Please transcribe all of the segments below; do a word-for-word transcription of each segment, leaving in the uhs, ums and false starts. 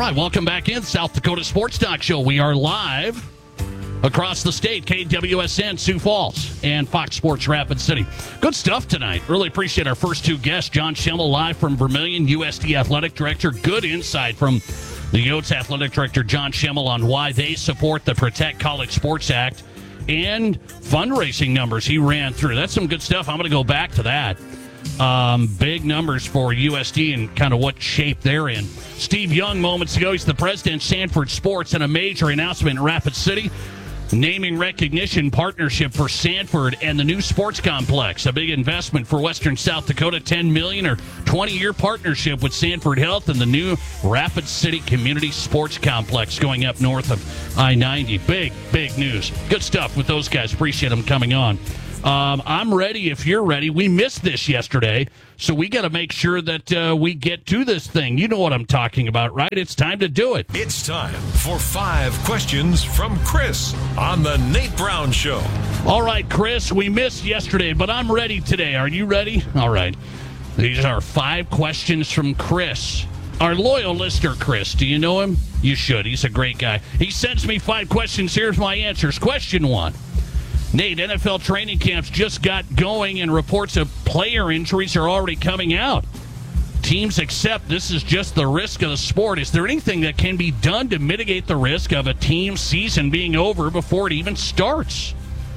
Hi, welcome back in South Dakota Sports Talk Show. We are live across the state, K W S N, Sioux Falls, and Fox Sports Rapid City. Good stuff tonight. Really appreciate our first two guests. John Schimmel, live from Vermillion, U S D Athletic Director. Good insight from the Yotes Athletic Director, John Schimmel, on why they support the Protect College Sports Act and fundraising numbers he ran through. That's some good stuff. I'm going to go back to that. Um, big numbers for U S D and kind of what shape they're in. Steve Young, moments ago, he's the president of Sanford Sports, and a major announcement in Rapid City. Naming recognition partnership for Sanford and the new sports complex. A big investment for Western South Dakota, ten million dollars or twenty-year partnership with Sanford Health and the new Rapid City Community Sports Complex going up north of I ninety. Big, big news. Good stuff with those guys. Appreciate them coming on. Um, I'm ready if you're ready. We missed this yesterday, so we got to make sure that uh, we get to this thing. You know what I'm talking about, right? It's time to do it. It's time for five questions from Chris on the Nate Brown Show. All right, Chris, we missed yesterday, but I'm ready today. Are you ready? All right. These are five questions from Chris. Our loyal listener, Chris. Do you know him? You should. He's a great guy. He sends me five questions. Here's my answers. Question one. Nate, N F L training camps just got going and reports of player injuries are already coming out. Teams accept this is just the risk of the sport. Is there anything that can be done to mitigate the risk of a team season being over before it even starts?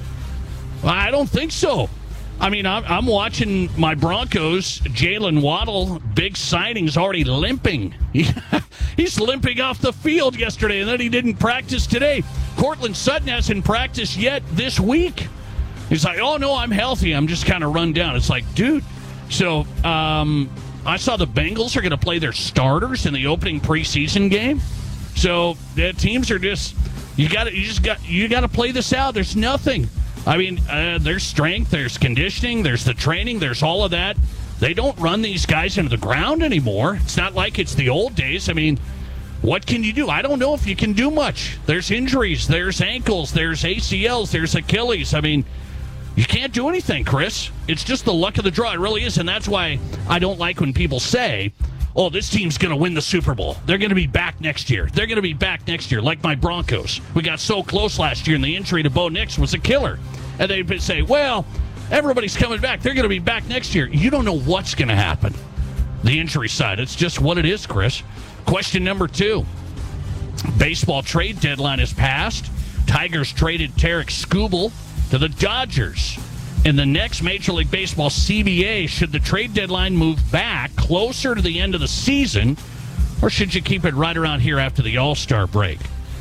I don't think so. I mean, I'm, I'm watching my Broncos. Jalen Waddle, big signings, already limping. He's limping off the field yesterday, and then he didn't practice today. Cortland Sutton hasn't practiced yet this week. He's like, oh, no, I'm healthy. I'm just kind of run down. It's like, dude. So um, I saw the Bengals are going to play their starters in the opening preseason game. So the teams are just, you got to, you just got, you got to play this out. There's nothing. I mean, uh, there's strength, there's conditioning, there's the training, there's all of that. They don't run these guys into the ground anymore. It's not like it's the old days. I mean, what can you do? I don't know if you can do much. There's injuries, there's ankles, there's A C Ls, there's Achilles. I mean, you can't do anything, Chris. It's just the luck of the draw. It really is, and that's why I don't like when people say, oh, this team's going to win the Super Bowl. They're going to be back next year. They're going to be back next year, like my Broncos. We got so close last year, and the injury to Bo Nix was a killer. And they say, well, everybody's coming back. They're going to be back next year. You don't know what's going to happen. The injury side. It's just what it is, Chris. Question number two. Baseball trade deadline has passed. Tigers traded Tarek Skubal to the Dodgers. In the next Major League Baseball C B A, should the trade deadline move back closer to the end of the season, or should you keep it right around here after the All-Star break?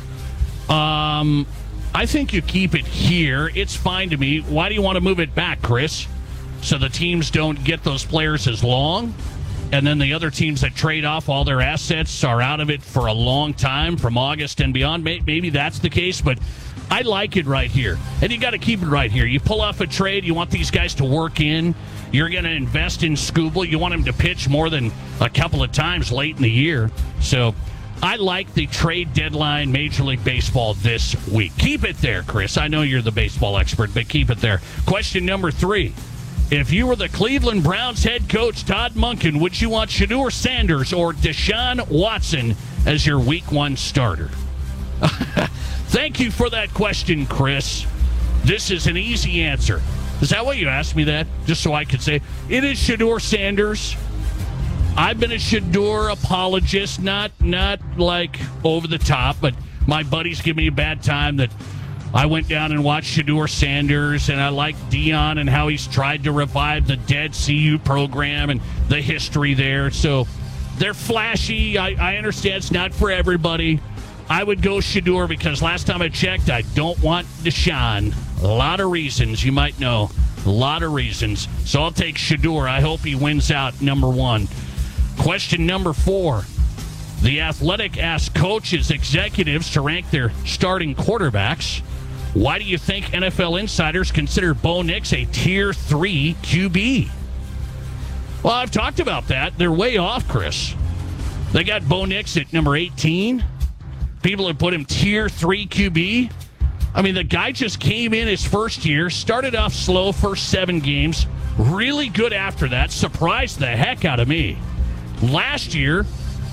Um... I think you keep it here. It's fine to me. Why do you want to move it back, Chris? So the teams don't get those players as long? And then the other teams that trade off all their assets are out of it for a long time, from August and beyond. Maybe that's the case, but I like it right here. And you got to keep it right here. You pull off a trade. You want these guys to work in. You're going to invest in Skubal. You want him to pitch more than a couple of times late in the year. So I like the trade deadline Major League Baseball this week. Keep it there, Chris. I know you're the baseball expert, but keep it there. Question number three. If you were the Cleveland Browns head coach, Todd Monken, would you want Shedeur Sanders or Deshaun Watson as your week one starter? Thank you for that question, Chris. This is an easy answer. Is that why you asked me that? Just so I could say, it is Shedeur Sanders. I've been a Shedeur apologist, not not like over the top, but my buddies give me a bad time that I went down and watched Shedeur Sanders, and I like Dion and how he's tried to revive the dead C U program and the history there. So they're flashy. I, I understand it's not for everybody. I would go Shedeur because last time I checked, I don't want Deshaun. A lot of reasons, you might know. A lot of reasons. So I'll take Shedeur. I hope he wins out number one. Question number four. The Athletic asked coaches, executives to rank their starting quarterbacks. Why do you think N F L insiders consider Bo Nix a tier three Q B? Well, I've talked about that. They're way off, Chris. They got Bo Nix at number eighteen. People have put him tier three Q B. I mean, the guy just came in his first year, started off slow, first seven games, really good after that, surprised the heck out of me. Last year,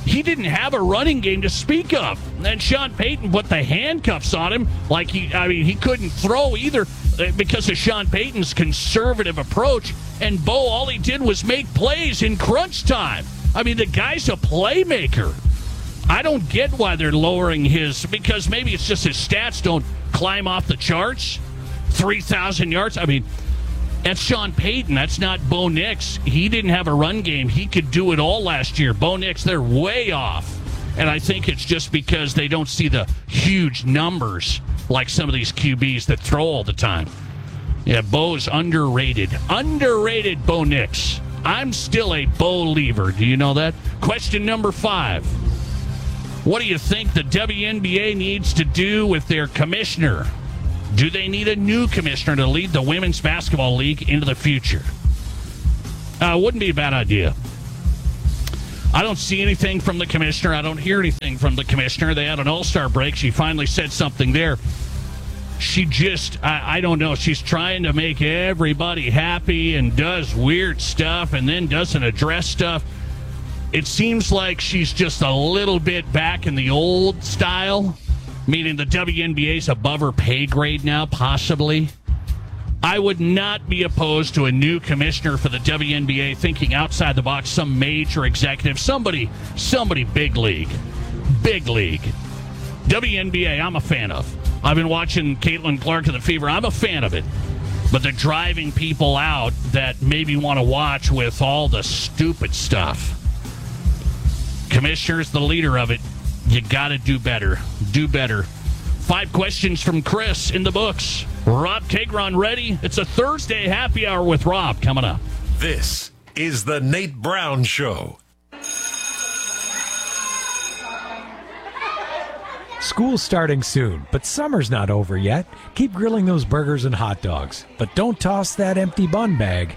he didn't have a running game to speak of. And Sean Payton put the handcuffs on him like he, I mean, he couldn't throw either because of Sean Payton's conservative approach. And Bo, all he did was make plays in crunch time. I mean, the guy's a playmaker. I don't get why they're lowering his, because maybe it's just his stats don't climb off the charts. three thousand yards. I mean, that's Sean Payton. That's not Bo Nix. He didn't have a run game. He could do it all last year. Bo Nix, they're way off. And I think it's just because they don't see the huge numbers like some of these Q Bs that throw all the time. Yeah, Bo's underrated. Underrated Bo Nix. I'm still a Bo-liever. Do you know that? Question number five. What do you think the W N B A needs to do with their commissioner? Do they need a new commissioner to lead the Women's Basketball League into the future? Uh, wouldn't be a bad idea. I don't see anything from the commissioner. I don't hear anything from the commissioner. They had an all-star break. She finally said something there. She just, I, I don't know, she's trying to make everybody happy and does weird stuff and then doesn't address stuff. It seems like she's just a little bit back in the old style, meaning the W N B A's above her pay grade now, possibly. I would not be opposed to a new commissioner for the W N B A thinking outside the box, some major executive, somebody, somebody big league. Big league. W N B A, I'm a fan of. I've been watching Caitlin Clark and the Fever. I'm a fan of it. But they're driving people out that maybe want to watch with all the stupid stuff. Commissioner's the leader of it. You got to do better. Do better. Five questions from Chris in the books. Rob Tegron ready? It's a Thursday happy hour with Rob coming up. This is the Nate Brown Show. School's starting soon, but summer's not over yet. Keep grilling those burgers and hot dogs, but don't toss that empty bun bag.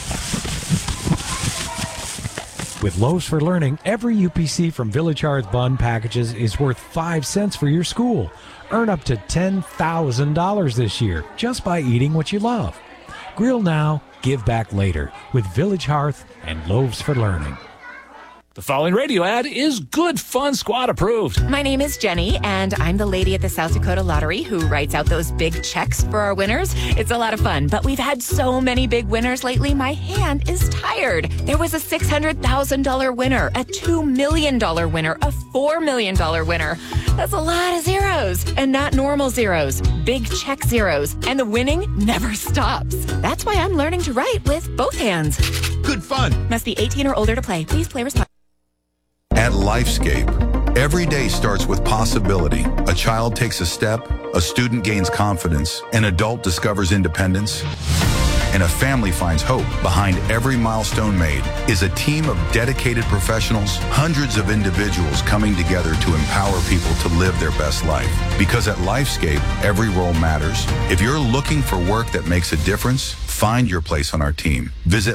With Loaves for Learning, every U P C from Village Hearth bun packages is worth five cents for your school. Earn up to ten thousand dollars this year just by eating what you love. Grill now, give back later with Village Hearth and Loaves for Learning. The following radio ad is Good Fun Squad approved. My name is Jenny, and I'm the lady at the South Dakota Lottery who writes out those big checks for our winners. It's a lot of fun, but we've had so many big winners lately, my hand is tired. There was a six hundred thousand dollars winner, a two million dollars winner, a four million dollars winner. That's a lot of zeros, and not normal zeros, big check zeros, and the winning never stops. That's why I'm learning to write with both hands. Good fun. Must be eighteen or older to play. Please play responsibly. At Lifescape, every day starts with possibility. A child takes a step, a student gains confidence, an adult discovers independence, and a family finds hope. Behind every milestone made is a team of dedicated professionals, hundreds of individuals coming together to empower people to live their best life. Because at Lifescape, every role matters. If you're looking for work that makes a difference, find your place on our team. Visit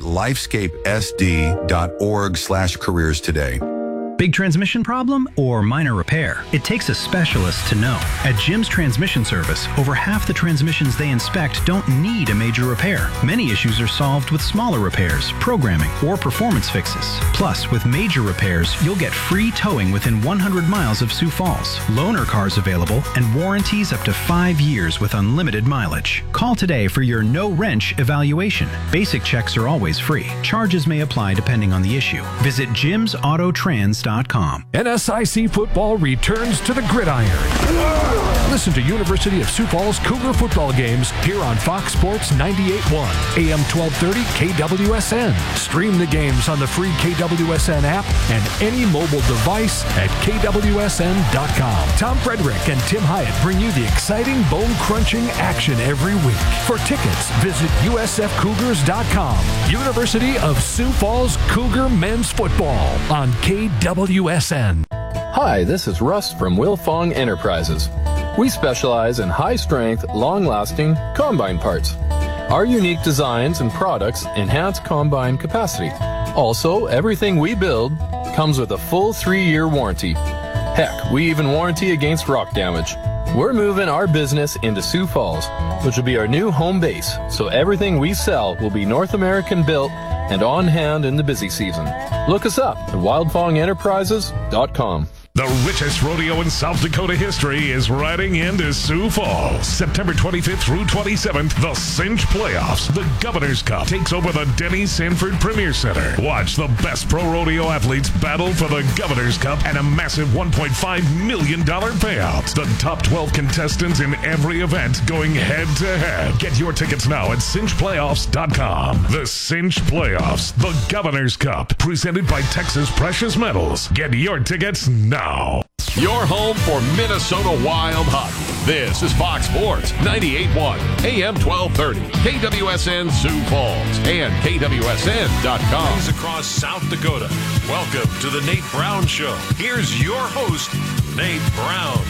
lifescapesd.org slash careers today. Big transmission problem or minor repair? It takes a specialist to know. At Jim's Transmission Service, over half the transmissions they inspect don't need a major repair. Many issues are solved with smaller repairs, programming, or performance fixes. Plus, with major repairs, you'll get free towing within one hundred miles of Sioux Falls, loaner cars available, and warranties up to five years with unlimited mileage. Call today for your no-wrench evaluation. Basic checks are always free. Charges may apply depending on the issue. Visit jims auto trans dot com. N S I C football returns to the gridiron. Listen to University of Sioux Falls Cougar football games here on Fox Sports ninety-eight point one, A M twelve thirty K W S N. Stream the games on the free K W S N app and any mobile device at K W S N dot com. Tom Frederick and Tim Hyatt bring you the exciting, bone-crunching action every week. For tickets, visit U S F Cougars dot com. University of Sioux Falls Cougar men's football on K W S N. Hi, this is Russ from Wilfong Enterprises. We specialize in high-strength, long-lasting combine parts. Our unique designs and products enhance combine capacity. Also, everything we build comes with a full three-year warranty. Heck, we even warranty against rock damage. We're moving our business into Sioux Falls, which will be our new home base, so everything we sell will be North American built and on hand in the busy season. Look us up at wild fong enterprises dot com. The richest rodeo in South Dakota history is riding into Sioux Falls. September twenty-fifth through twenty-seventh, the Cinch Playoffs. The Governor's Cup takes over the Denny Sanford Premier Center. Watch the best pro rodeo athletes battle for the Governor's Cup and a massive one point five million dollars payout. The top twelve contestants in every event going head-to-head. Get your tickets now at cinch playoffs dot com. The Cinch Playoffs, the Governor's Cup, presented by Texas Precious Metals. Get your tickets now. Your home for Minnesota Wild hockey. This is Fox Sports ninety-eight point one, A M twelve thirty, K W S N Sioux Falls, and K W S N dot com. News across South Dakota. Welcome to the Nate Brown Show. Here's your host, Nate Brown.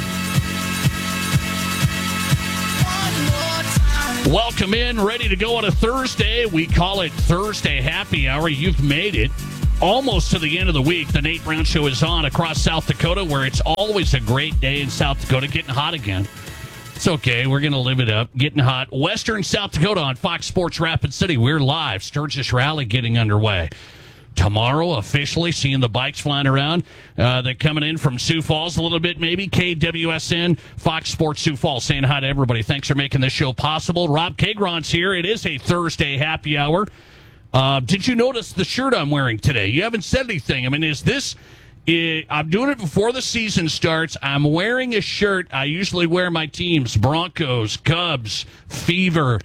Welcome in, ready to go on a Thursday. We call it Thursday Happy Hour. You've made it almost to the end of the week. The Nate Brown Show is on across South Dakota, where it's always a great day in South Dakota, getting hot again. It's okay. We're going to live it up. Getting hot. Western South Dakota on Fox Sports Rapid City. We're live. Sturgis Rally getting underway. Tomorrow, officially, seeing the bikes flying around. Uh, they're coming in from Sioux Falls a little bit, maybe. K W S N, Fox Sports Sioux Falls, saying hi to everybody. Thanks for making this show possible. Rob Kagron's here. It is a Thursday happy hour. Uh, did you notice the shirt I'm wearing today? You haven't said anything. I mean, is this... It, I'm doing it before the season starts. I'm wearing a shirt. I usually wear my teams, Broncos, Cubs, Fever.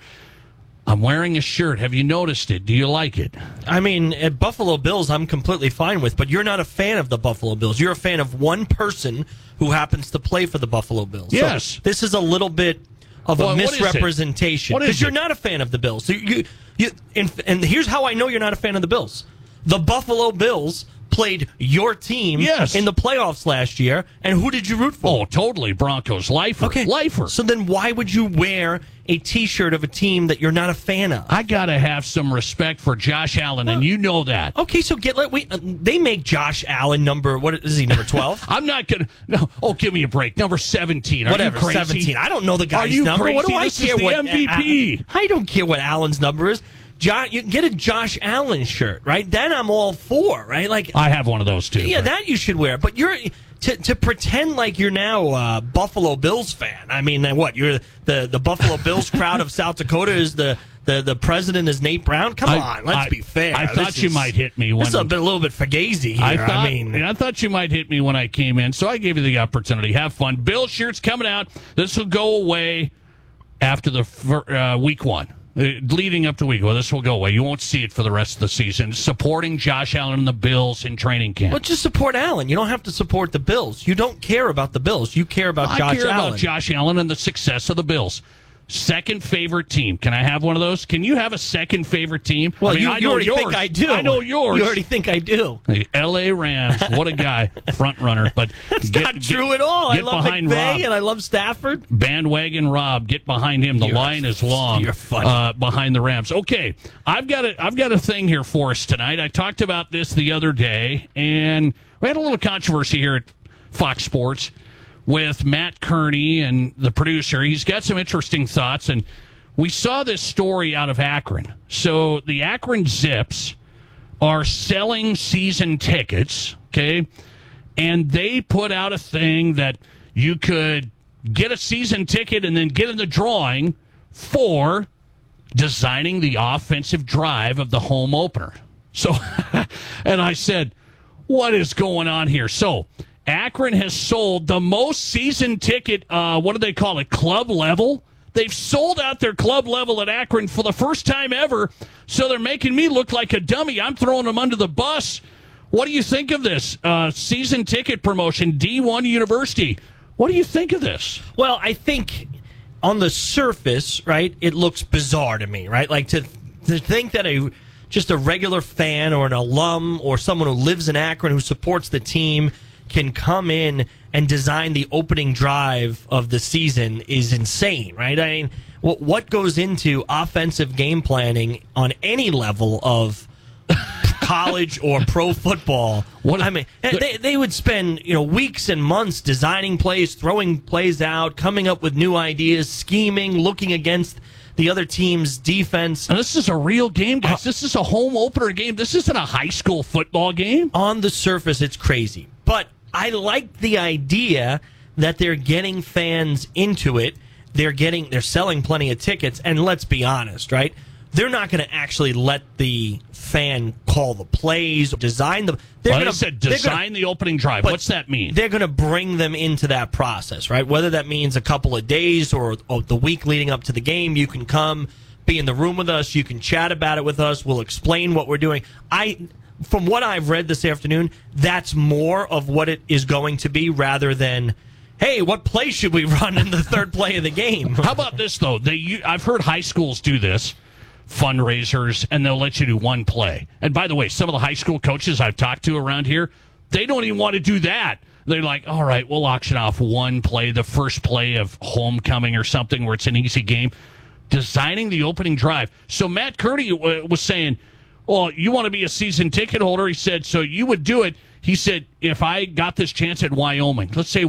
I'm wearing a shirt. Have you noticed it? Do you like it? I mean, at Buffalo Bills, I'm completely fine with, but you're not a fan of the Buffalo Bills. You're a fan of one person who happens to play for the Buffalo Bills. Yes. So this is a little bit of well, a misrepresentation. Because you're not a fan of the Bills. So you, you, and, and here's how I know you're not a fan of the Bills. The Buffalo Bills played your team yes. in the playoffs last year, and who did you root for? Oh, totally, Broncos. Lifer. Okay. Lifer. So then why would you wear a T-shirt of a team that you're not a fan of? I got to have some respect for Josh Allen, well, and you know that. Okay, so get let we uh, they make Josh Allen number, what is he, number twelve? I'm not going to, no, oh, give me a break. Number seventeen. Are Whatever, you crazy? seventeen. I don't know the guy's Are you number. Crazy? What do I this care is the what M V P? I, I don't care what Allen's number is. Josh, you can get a Josh Allen shirt, right? Then I'm all for, right? Like I have one of those too. Yeah, but. that you should wear. But you're to to pretend like you're now a Buffalo Bills fan. I mean, what? You're the the Buffalo Bills crowd of South Dakota is the the, the president is Nate Brown. Come I, on, let's I, be fair. I thought this you is, might hit me. When this is a, bit, a little bit fugazi here. I, thought, I mean, I thought you might hit me when I came in, so I gave you the opportunity. Have fun. Bill shirts coming out. This will go away after the uh, week one. Leading up to week, well, this will go away. You won't see it for the rest of the season. Supporting Josh Allen and the Bills in training camp. Well, just support Allen. You don't have to support the Bills. You don't care about the Bills. You care about I Josh care Allen. about Josh Allen and the success of the Bills. Second favorite team. Can I have one of those? Can you have a second favorite team? Well, I mean, you, I you know already yours. think I do. I know yours. You already think I do. The L A Rams. What a guy. Front runner. But That's get, not true get, at all. I love behind McVay Rob. and I love Stafford. Bandwagon Rob. Get behind him. The You're, line is long. You're funny. Uh, behind the Rams. Okay. I've got a, I've got a thing here for us tonight. I talked about this the other day, and we had a little controversy here at Fox Sports with Matt Kearney and the producer. He's got some interesting thoughts, and we saw this story out of Akron. So the Akron Zips are selling season tickets, okay? And they put out a thing that you could get a season ticket and then get in the drawing for designing the offensive drive of the home opener. So, and I said, what is going on here? So Akron has sold the most season ticket, uh, what do they call it, club level? They've sold out their club level at Akron for the first time ever, so they're making me look like a dummy. I'm throwing them under the bus. What do you think of this uh, season ticket promotion, D one University? What do you think of this? Well, I think on the surface, right, it looks bizarre to me, right? Like to to think that a just a regular fan or an alum or someone who lives in Akron who supports the team can come in and design the opening drive of the season is insane, right? I mean, what goes into offensive game planning on any level of college or pro football. What I mean, they they would spend you know weeks and months designing plays, throwing plays out, coming up with new ideas, scheming, looking against the other team's defense. And this is a real game, guys. This is a home opener game. This isn't a high school football game. On the surface, it's crazy. But I like the idea that they're getting fans into it. They're getting, they're selling plenty of tickets. And let's be honest, right? They're not going to actually let the fan call the plays, design them. They're Well, gonna, I said design gonna, the opening drive. What's that mean? They're going to bring them into that process, right? Whether that means a couple of days or, or the week leading up to the game, you can come, be in the room with us. You can chat about it with us. We'll explain what we're doing. I, from what I've read this afternoon, that's more of what it is going to be rather than, hey, what play should we run in the third play of the game? How about this, though? They, I've heard high schools do this. Fundraisers, and they'll let you do one play. And by the way, some of the high school coaches I've talked to around here, they don't even want to do that. They're like, all right, we'll auction off one play, the first play of homecoming or something where it's an easy game. Designing the opening drive. So Matt Kearney was saying, well, you want to be a season ticket holder? He said, so you would do it. He said, if I got this chance at Wyoming, let's say